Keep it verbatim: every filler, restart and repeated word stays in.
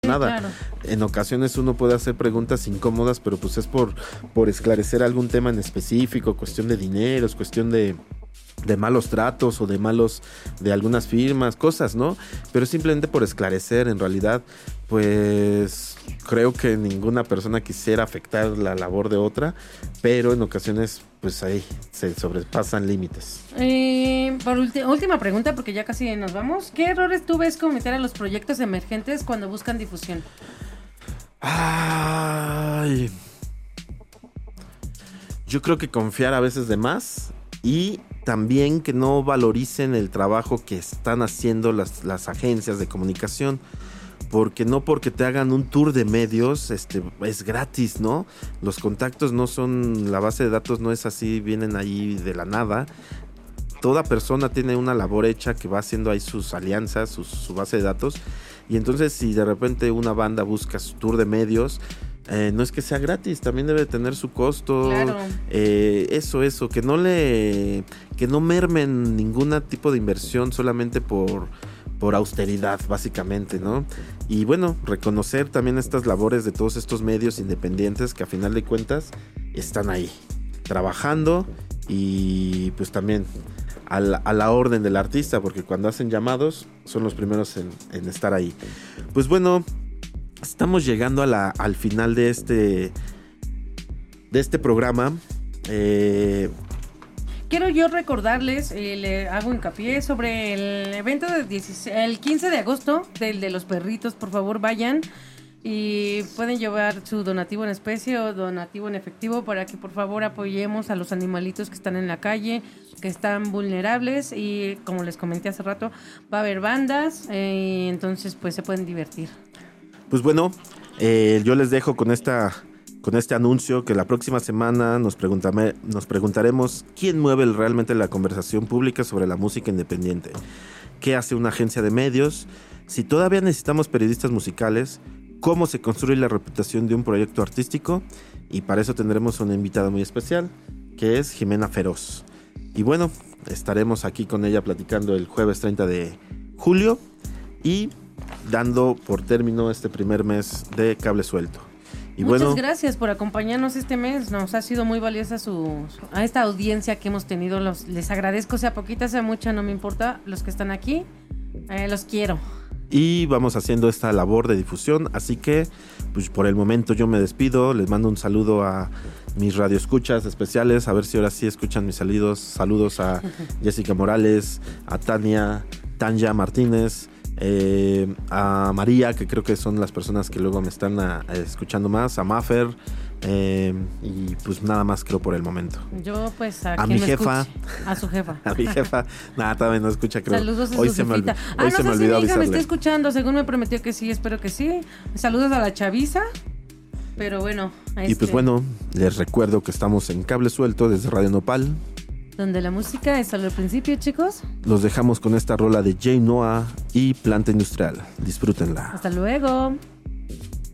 nada. Claro. En ocasiones uno puede hacer preguntas incómodas, pero pues es por, por esclarecer algún tema en específico, cuestión de dineros, cuestión de, de malos tratos o de malos de algunas firmas, cosas, ¿no? Pero simplemente por esclarecer, en realidad, pues creo que ninguna persona quisiera afectar la labor de otra, pero en ocasiones pues ahí se sobrepasan límites. Eh, por ulti- última pregunta, porque ya casi nos vamos. ¿Qué errores tú ves cometer a los proyectos emergentes cuando buscan difusión? Ay, yo creo que confiar a veces de más y también que no valoricen el trabajo que están haciendo las, las agencias de comunicación. Porque no porque te hagan un tour de medios, este, es gratis, ¿no? Los contactos no son, la base de datos no es así, vienen ahí de la nada. Toda persona tiene una labor hecha que va haciendo ahí sus alianzas, sus, su base de datos. Y entonces si de repente una banda busca su tour de medios, eh, no es que sea gratis, también debe tener su costo. Claro. Eh, eso, eso, que no le, que no mermen ningún tipo de inversión solamente por... por austeridad, básicamente, ¿no? Y bueno, reconocer también estas labores de todos estos medios independientes que a final de cuentas están ahí, trabajando y pues también a la, a la orden del artista, porque cuando hacen llamados son los primeros en, en estar ahí. Pues bueno, estamos llegando a la, al final de este, de este programa. Eh... Quiero yo recordarles, eh, le hago hincapié sobre el evento del dieciséis, el quince de agosto, del de los perritos. Por favor, vayan y pueden llevar su donativo en especie o donativo en efectivo para que por favor apoyemos a los animalitos que están en la calle, que están vulnerables, y como les comenté hace rato, va a haber bandas, eh, entonces pues se pueden divertir. Pues bueno, eh, yo les dejo con esta... con este anuncio que la próxima semana nos, preguntame, nos preguntaremos quién mueve realmente la conversación pública sobre la música independiente, qué hace una agencia de medios, si todavía necesitamos periodistas musicales, cómo se construye la reputación de un proyecto artístico, y para eso tendremos una invitada muy especial, que es Jimena Feroz. Y bueno, estaremos aquí con ella platicando el jueves treinta de julio y dando por término este primer mes de Cable Suelto. Y Muchas bueno, gracias por acompañarnos este mes, nos ha sido muy valiosa su, a esta audiencia que hemos tenido. Los, les agradezco, sea poquita, sea mucha, no me importa, los que están aquí, eh, los quiero. Y vamos haciendo esta labor de difusión, así que pues por el momento yo me despido, les mando un saludo a mis radioescuchas especiales, a ver si ahora sí escuchan mis saludos, saludos a Jessica Morales, a Tania, Tanya Martínez, Eh, a María, que creo que son las personas que luego me están a, a escuchando más, a Maffer, eh, y pues nada más creo por el momento. Yo pues a, a quien mi jefa, escuche, a su jefa. a mi jefa, nada, todavía no escucha, creo. Saludos a hoy su se me, jefita. olvi- Ah, hoy no se me sé si olvidó mi hija me avisarle. está escuchando, según me prometió que sí, espero que sí. Saludos a la chaviza, pero bueno. Y pues bueno, les recuerdo que estamos en Cable Suelto desde Radio Nopal. Donde la música es solo el principio, chicos. Los dejamos con esta rola de Jay Noah y Planta Industrial. Disfrútenla. Hasta luego.